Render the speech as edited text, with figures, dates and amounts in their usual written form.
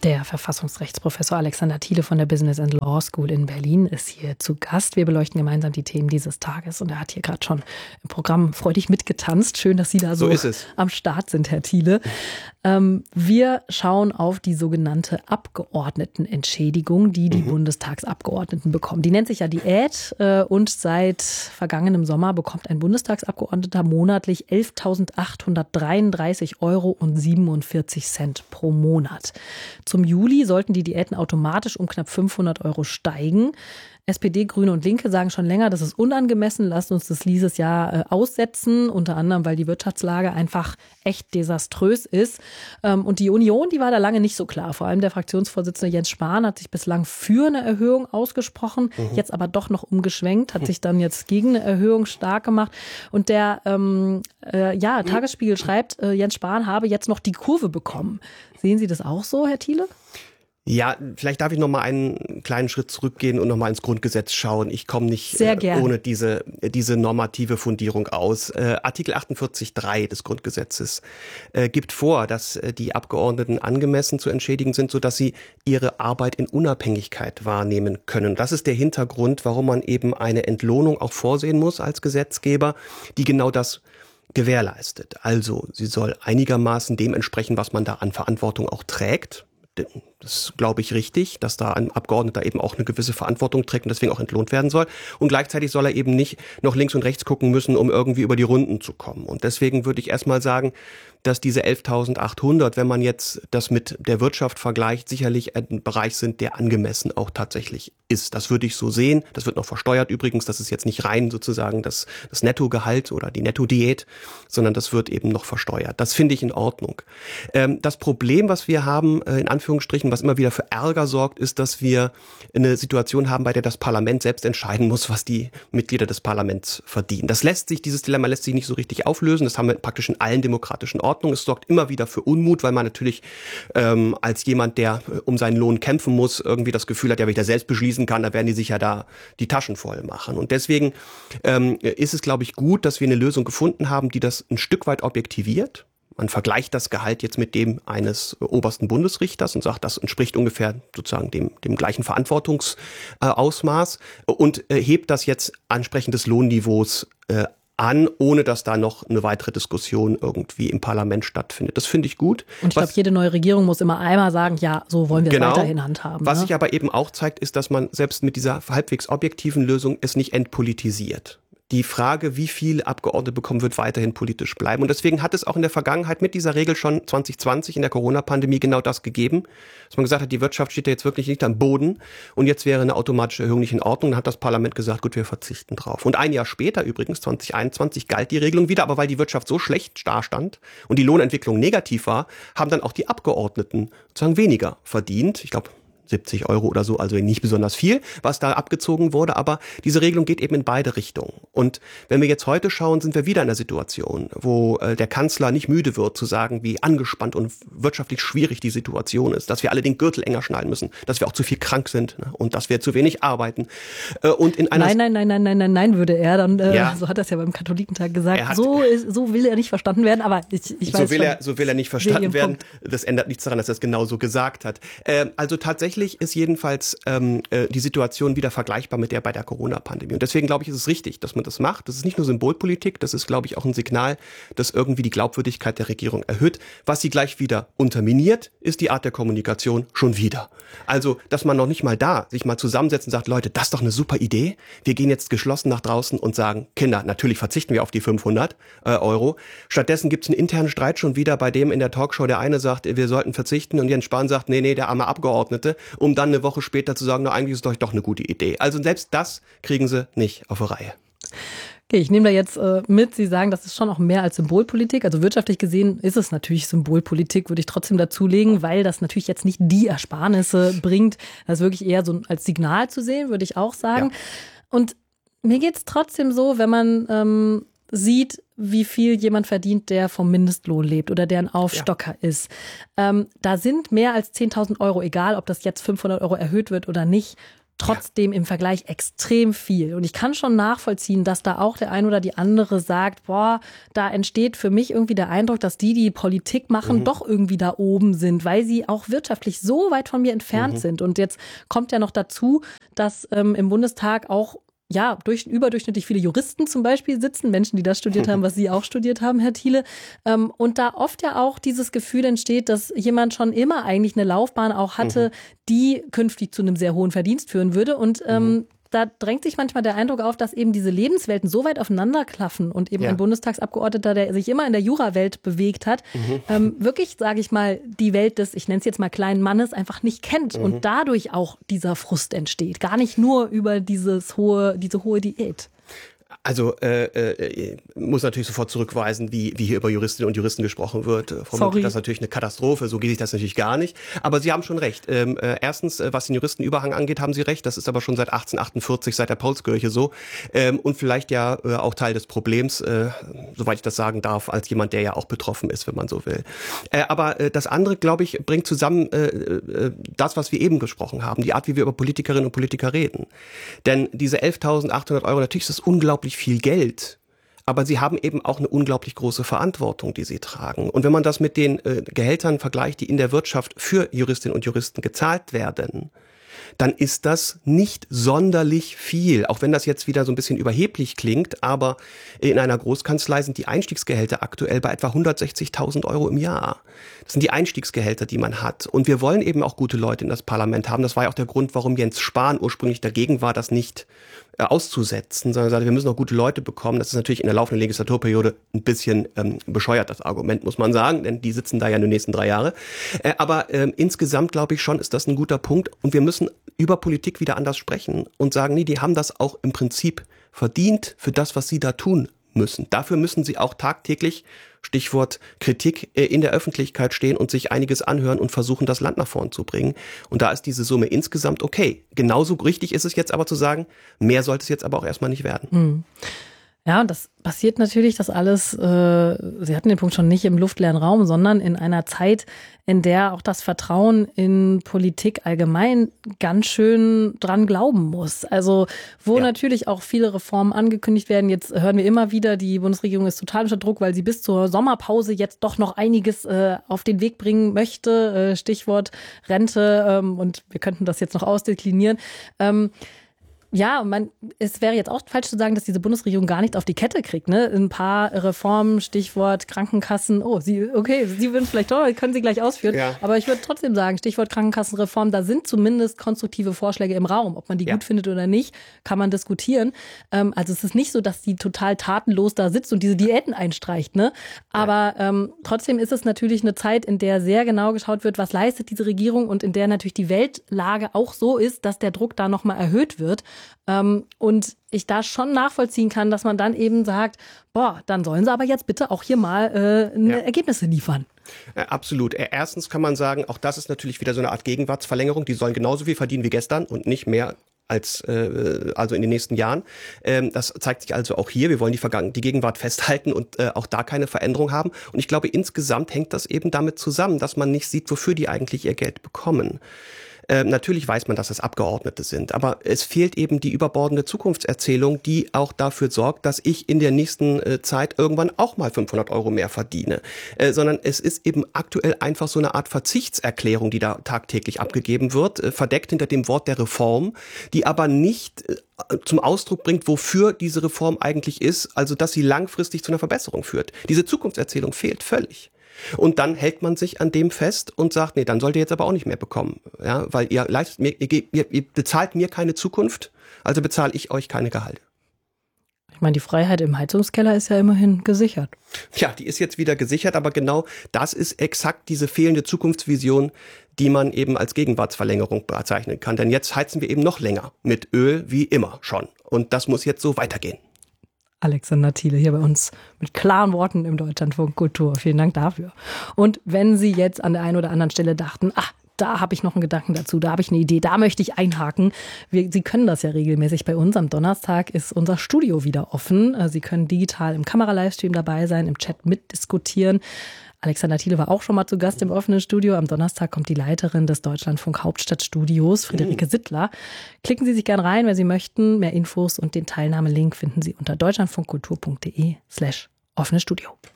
Der Verfassungsrechtsprofessor Alexander Thiele von der Business and Law School in Berlin ist hier zu Gast. Wir beleuchten gemeinsam die Themen dieses Tages und er hat hier gerade schon im Programm freudig mitgetanzt. Schön, dass Sie da so am Start sind, Herr Thiele. Wir schauen auf die sogenannte Abgeordnetenentschädigung, die Bundestagsabgeordneten bekommen. Die nennt sich ja Diät und seit vergangenem Sommer bekommt ein Bundestagsabgeordneter monatlich 11.833,47 € pro Monat. Zum Juli sollten die Diäten automatisch um knapp 500 € steigen. SPD, Grüne und Linke sagen schon länger, das ist unangemessen. Lasst uns das dieses Jahr aussetzen, unter anderem, weil die Wirtschaftslage einfach echt desaströs ist. Und die Union, die war da lange nicht so klar. Vor allem der Fraktionsvorsitzende Jens Spahn hat sich bislang für eine Erhöhung ausgesprochen, jetzt aber doch noch umgeschwenkt, hat sich dann jetzt gegen eine Erhöhung stark gemacht. Und der Tagesspiegel schreibt, Jens Spahn habe jetzt noch die Kurve bekommen. Sehen Sie das auch so, Herr Thiele? Ja, vielleicht darf ich noch mal einen kleinen Schritt zurückgehen und noch mal ins Grundgesetz schauen. Ich komme nicht ohne diese normative Fundierung aus. Artikel 48.3 des Grundgesetzes gibt vor, dass die Abgeordneten angemessen zu entschädigen sind, sodass sie ihre Arbeit in Unabhängigkeit wahrnehmen können. Das ist der Hintergrund, warum man eben eine Entlohnung auch vorsehen muss als Gesetzgeber, die genau das gewährleistet. Also sie soll einigermaßen dem entsprechen, was man da an Verantwortung auch trägt. Das ist, glaube ich, richtig, dass da ein Abgeordneter eben auch eine gewisse Verantwortung trägt und deswegen auch entlohnt werden soll. Und gleichzeitig soll er eben nicht noch links und rechts gucken müssen, um irgendwie über die Runden zu kommen. Und deswegen würde ich erstmal sagen, dass diese 11.800, wenn man jetzt das mit der Wirtschaft vergleicht, sicherlich ein Bereich sind, der angemessen auch tatsächlich ist. Das würde ich so sehen. Das wird noch versteuert übrigens. Das ist jetzt nicht rein sozusagen das Nettogehalt oder die Nettodiät, sondern das wird eben noch versteuert. Das finde ich in Ordnung. Das Problem, was wir haben, in Anführungsstrichen, was immer wieder für Ärger sorgt, ist, dass wir eine Situation haben, bei der das Parlament selbst entscheiden muss, was die Mitglieder des Parlaments verdienen. Dieses Dilemma lässt sich nicht so richtig auflösen. Das haben wir praktisch in allen demokratischen Ordnungen. Es sorgt immer wieder für Unmut, weil man natürlich als jemand, der um seinen Lohn kämpfen muss, irgendwie das Gefühl hat, ja, wenn ich das selbst beschließen kann, dann werden die sich ja da die Taschen voll machen. Und deswegen ist es, glaube ich, gut, dass wir eine Lösung gefunden haben, die das ein Stück weit objektiviert. Man vergleicht das Gehalt jetzt mit dem eines obersten Bundesrichters und sagt, das entspricht ungefähr sozusagen dem gleichen Verantwortungsausmaß und hebt das jetzt entsprechend des Lohnniveaus an, ohne dass da noch eine weitere Diskussion irgendwie im Parlament stattfindet. Das finde ich gut. Und ich glaube, jede neue Regierung muss immer einmal sagen, ja, so wollen wir es weiterhin handhaben. Was sich aber eben auch zeigt, ist, dass man selbst mit dieser halbwegs objektiven Lösung es nicht entpolitisiert. Die Frage, wie viel Abgeordnete bekommen, wird weiterhin politisch bleiben. Und deswegen hat es auch in der Vergangenheit mit dieser Regel schon 2020 in der Corona-Pandemie genau das gegeben, dass man gesagt hat, die Wirtschaft steht ja jetzt wirklich nicht am Boden und jetzt wäre eine automatische Erhöhung nicht in Ordnung. Dann hat das Parlament gesagt, gut, wir verzichten drauf. Und ein Jahr später übrigens, 2021, galt die Regelung wieder, aber weil die Wirtschaft so schlecht dastand und die Lohnentwicklung negativ war, haben dann auch die Abgeordneten sozusagen weniger verdient. Ich glaube, 70 € oder so, also nicht besonders viel, was da abgezogen wurde, aber diese Regelung geht eben in beide Richtungen. Und wenn wir jetzt heute schauen, sind wir wieder in einer Situation, wo der Kanzler nicht müde wird zu sagen, wie angespannt und wirtschaftlich schwierig die Situation ist, dass wir alle den Gürtel enger schnallen müssen, dass wir auch zu viel krank sind, ne, und dass wir zu wenig arbeiten. Und in einer Nein, würde er dann, so hat er es ja beim Katholikentag gesagt, so will er nicht verstanden werden, aber ich weiß so will er nicht verstanden werden. Das ändert nichts daran, dass er es genauso gesagt hat. Also tatsächlich ist jedenfalls die Situation wieder vergleichbar mit der bei der Corona-Pandemie. Und deswegen glaube ich, ist es richtig, dass man das macht. Das ist nicht nur Symbolpolitik, das ist, glaube ich, auch ein Signal, das irgendwie die Glaubwürdigkeit der Regierung erhöht. Was sie gleich wieder unterminiert, ist die Art der Kommunikation schon wieder. Also, dass man noch nicht mal da sich mal zusammensetzt und sagt, Leute, das ist doch eine super Idee. Wir gehen jetzt geschlossen nach draußen und sagen, Kinder, natürlich verzichten wir auf die 500 €. Stattdessen gibt es einen internen Streit schon wieder, bei dem in der Talkshow der eine sagt, wir sollten verzichten und Jens Spahn sagt, nee, der arme Abgeordnete, um dann eine Woche später zu sagen, na, eigentlich ist es doch eine gute Idee. Also selbst das kriegen sie nicht auf die Reihe. Okay, ich nehme da jetzt mit, Sie sagen, das ist schon auch mehr als Symbolpolitik. Also wirtschaftlich gesehen ist es natürlich Symbolpolitik, würde ich trotzdem dazulegen, weil das natürlich jetzt nicht die Ersparnisse bringt. Das ist wirklich eher so als Signal zu sehen, würde ich auch sagen. Ja. Und mir geht es trotzdem so, wenn man sieht, wie viel jemand verdient, der vom Mindestlohn lebt oder der ein Aufstocker ist. Da sind mehr als 10.000 €, egal ob das jetzt 500 € erhöht wird oder nicht, trotzdem im Vergleich extrem viel. Und ich kann schon nachvollziehen, dass da auch der ein oder die andere sagt, boah, da entsteht für mich irgendwie der Eindruck, dass die Politik machen, doch irgendwie da oben sind, weil sie auch wirtschaftlich so weit von mir entfernt sind. Und jetzt kommt ja noch dazu, dass im Bundestag auch überdurchschnittlich viele Juristen zum Beispiel sitzen, Menschen, die das studiert haben, was Sie auch studiert haben, Herr Thiele. Und da oft ja auch dieses Gefühl entsteht, dass jemand schon immer eigentlich eine Laufbahn auch hatte, die künftig zu einem sehr hohen Verdienst führen würde. Und da drängt sich manchmal der Eindruck auf, dass eben diese Lebenswelten so weit aufeinanderklaffen und eben ein Bundestagsabgeordneter, der sich immer in der Jurawelt bewegt hat, wirklich, sage ich mal, die Welt des, ich nenne es jetzt mal kleinen Mannes, einfach nicht kennt und dadurch auch dieser Frust entsteht. Gar nicht nur über diese hohe Diät. Also muss natürlich sofort zurückweisen, wie hier über Juristinnen und Juristen gesprochen wird. Frau Müntefering, das ist natürlich eine Katastrophe, so geht sich das natürlich gar nicht. Aber Sie haben schon recht. Erstens, was den Juristenüberhang angeht, haben Sie recht. Das ist aber schon seit 1848, seit der Paulskirche so. Und vielleicht ja auch Teil des Problems, soweit ich das sagen darf, als jemand, der ja auch betroffen ist, wenn man so will. Aber das andere, glaube ich, bringt zusammen das, was wir eben gesprochen haben, die Art, wie wir über Politikerinnen und Politiker reden. Denn diese 11.800 Euro, natürlich ist das unglaublich viel Geld, aber sie haben eben auch eine unglaublich große Verantwortung, die sie tragen. Und wenn man das mit den Gehältern vergleicht, die in der Wirtschaft für Juristinnen und Juristen gezahlt werden, dann ist das nicht sonderlich viel. Auch wenn das jetzt wieder so ein bisschen überheblich klingt, aber in einer Großkanzlei sind die Einstiegsgehälter aktuell bei etwa 160.000 Euro im Jahr. Das sind die Einstiegsgehälter, die man hat. Und wir wollen eben auch gute Leute in das Parlament haben. Das war ja auch der Grund, warum Jens Spahn ursprünglich dagegen war, das nicht auszusetzen, sondern sagte, wir müssen auch gute Leute bekommen. Das ist natürlich in der laufenden Legislaturperiode ein bisschen bescheuert, das Argument, muss man sagen, denn die sitzen da ja in den nächsten 3 Jahre. Aber insgesamt, glaube ich schon, ist das ein guter Punkt. Und wir müssen über Politik wieder anders sprechen und sagen, nee, die haben das auch im Prinzip verdient für das, was sie da tun müssen. Dafür müssen sie auch tagtäglich, Stichwort Kritik, in der Öffentlichkeit stehen und sich einiges anhören und versuchen, das Land nach vorn zu bringen. Und da ist diese Summe insgesamt okay. Genauso richtig ist es jetzt aber zu sagen, mehr sollte es jetzt aber auch erstmal nicht werden. Ja, das passiert natürlich, das alles, Sie hatten den Punkt schon, nicht im luftleeren Raum, sondern in einer Zeit, in der auch das Vertrauen in Politik allgemein ganz schön dran glauben muss. Also wo natürlich auch viele Reformen angekündigt werden. Jetzt hören wir immer wieder, die Bundesregierung ist total unter Druck, weil sie bis zur Sommerpause jetzt doch noch einiges auf den Weg bringen möchte. Stichwort Rente, und wir könnten das jetzt noch ausdeklinieren. Ja, es wäre jetzt auch falsch zu sagen, dass diese Bundesregierung gar nicht auf die Kette kriegt, ne? Ein paar Reformen, Stichwort Krankenkassen. Sie würden vielleicht doch, können Sie gleich ausführen. Ja. Aber ich würde trotzdem sagen, Stichwort Krankenkassenreform, da sind zumindest konstruktive Vorschläge im Raum. Ob man die gut findet oder nicht, kann man diskutieren. Also es ist nicht so, dass sie total tatenlos da sitzt und diese Diäten einstreicht, ne? Aber trotzdem ist es natürlich eine Zeit, in der sehr genau geschaut wird, was leistet diese Regierung und in der natürlich die Weltlage auch so ist, dass der Druck da nochmal erhöht wird. Und ich da schon nachvollziehen kann, dass man dann eben sagt, dann sollen sie aber jetzt bitte auch hier mal Ergebnisse liefern. Absolut. Erstens kann man sagen, auch das ist natürlich wieder so eine Art Gegenwartsverlängerung. Die sollen genauso viel verdienen wie gestern und nicht mehr als also in den nächsten Jahren. Das zeigt sich also auch hier. Wir wollen die Gegenwart festhalten und auch da keine Veränderung haben. Und ich glaube, insgesamt hängt das eben damit zusammen, dass man nicht sieht, wofür die eigentlich ihr Geld bekommen. Natürlich weiß man, dass das Abgeordnete sind, aber es fehlt eben die überbordende Zukunftserzählung, die auch dafür sorgt, dass ich in der nächsten Zeit irgendwann auch mal 500 Euro mehr verdiene. Sondern es ist eben aktuell einfach so eine Art Verzichtserklärung, die da tagtäglich abgegeben wird, verdeckt hinter dem Wort der Reform, die aber nicht zum Ausdruck bringt, wofür diese Reform eigentlich ist, also dass sie langfristig zu einer Verbesserung führt. Diese Zukunftserzählung fehlt völlig. Und dann hält man sich an dem fest und sagt, nee, dann sollt ihr jetzt aber auch nicht mehr bekommen. Ja, weil ihr bezahlt mir keine Zukunft, also bezahle ich euch keine Gehalte. Ich meine, die Freiheit im Heizungskeller ist ja immerhin gesichert. Ja, die ist jetzt wieder gesichert, aber genau das ist exakt diese fehlende Zukunftsvision, die man eben als Gegenwartsverlängerung bezeichnen kann. Denn jetzt heizen wir eben noch länger mit Öl wie immer schon. Und das muss jetzt so weitergehen. Alexander Thiele hier bei uns mit klaren Worten im Deutschlandfunk Kultur. Vielen Dank dafür. Und wenn Sie jetzt an der einen oder anderen Stelle dachten, da habe ich noch einen Gedanken dazu, da habe ich eine Idee, da möchte ich einhaken. Sie können das ja regelmäßig bei uns. Am Donnerstag ist unser Studio wieder offen. Sie können digital im Kamera-Livestream dabei sein, im Chat mitdiskutieren. Alexander Thiele war auch schon mal zu Gast im offenen Studio. Am Donnerstag kommt die Leiterin des Deutschlandfunk Hauptstadtstudios, Friederike Sittler. Klicken Sie sich gern rein, wenn Sie möchten. Mehr Infos und den Teilnahmelink finden Sie unter deutschlandfunkkultur.de/offenes Studio.